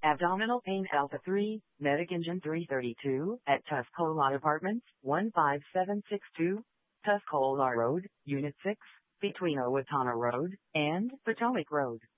Abdominal pain Alpha 3, Medic Engine 332, at Tuscola Apartments, 15762, Tuscola Road, Unit 6, between Owatonna Road and Potomac Road.